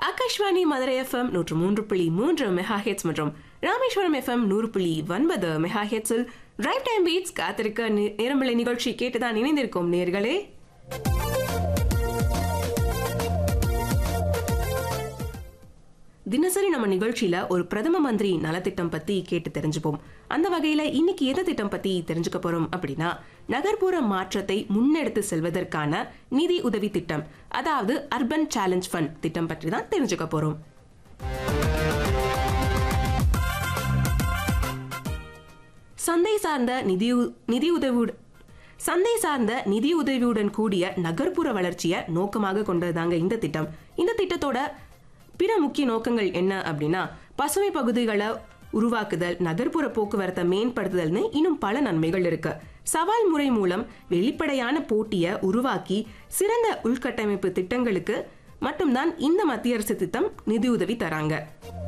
Akashvani Madurai FM 103.3 megahertz மற்றும் Rameswaram FM 100.9 மெகாஹெட்ஸில் drive time beats காத்திருக்க நேரமில்லை நிகழ்ச்சி கேட்டுதான் இணைந்திருக்கும் நேர்களே. தினசரி நம்ம நிகழ்ச்சியில ஒரு பிரதம மந்திரி நலத்திட்டம் பத்தி கேட்டு தெரிஞ்சுப்போம். அந்த வகையில இன்னைக்கு எந்த திட்டம் பத்தி தெரிஞ்சுக்க போறோம் அப்படின்னா, நகர்ப்புற மாற்றத்தை முன்னெடுத்து செல்வதற்கான நிதி உதவி திட்டம், அதாவது அர்பன் சேலஞ்ச் ஃபண்ட் திட்டம் பற்றி தான் தெரிஞ்சுக்க போறோம். சந்தை சார்ந்த நிதியுதவியுடன் கூடிய நகர்ப்புற வளர்ச்சியை நோக்கமாக கொண்டதுதாங்க இந்த திட்டம். இந்த திட்டத்தோட பிற முக்கிய நோக்கங்கள் என்ன அப்படின்னா, பசுமை பகுதிகளை உருவாக்குதல், நகர்ப்புற போக்குவரத்தை மேம்படுத்துதல்னு இன்னும் பல நன்மைகள் இருக்கு. சவால் முறை மூலம் வெளிப்படையான போட்டியை உருவாக்கி சிறந்த உள்கட்டமைப்பு திட்டங்களுக்கு மட்டும்தான் இந்த மத்திய அரசு திட்டம் நிதியுதவி தராங்க.